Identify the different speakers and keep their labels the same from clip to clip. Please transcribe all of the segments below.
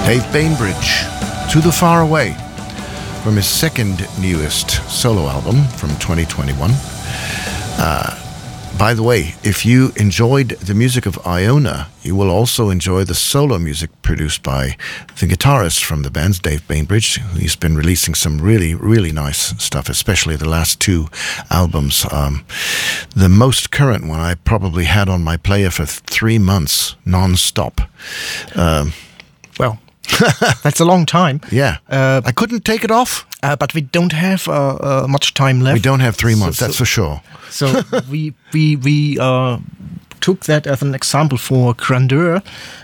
Speaker 1: Dave Bainbridge, To the Far Away, from his second newest solo album from 2021. By the way, if you enjoyed the music of Iona, you will also enjoy the solo music produced by the guitarist from the band, Dave Bainbridge. He's been releasing some really, really nice stuff, especially the last two albums. The most current one I probably had on my player for 3 months, non-stop.
Speaker 2: Well, that's a long time.
Speaker 1: Yeah. I couldn't take it off.
Speaker 2: But we don't have much time left.
Speaker 1: We don't have 3 months, that's for sure.
Speaker 2: So we took that as an example for Grandeur.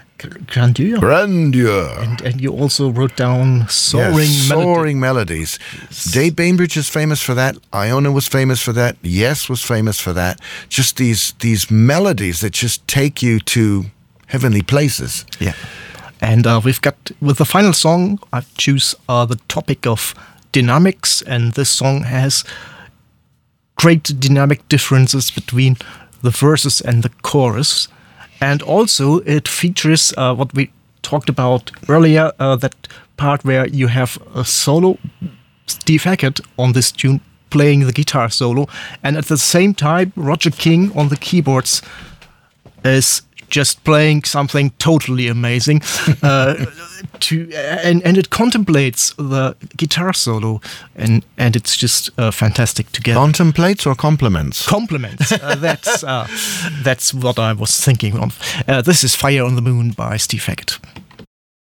Speaker 2: And you also wrote down soaring
Speaker 1: melodies. Dave Bainbridge is famous for that. Iona was famous for that. Yes was famous for that. Just these melodies that just take you to heavenly places.
Speaker 2: Yeah. And we've got, with the final song, I choose the topic of dynamics, and this song has great dynamic differences between the verses and the chorus. And also it features what we talked about earlier, that part where you have a solo, Steve Hackett on this tune playing the guitar solo, and at the same time Roger King on the keyboards is just playing something totally amazing, and it contemplates the guitar solo, and it's just fantastic together.
Speaker 1: Contemplates or compliments?
Speaker 2: Compliments. That's what I was thinking of. This is Fire on the Moon by Steve Hackett.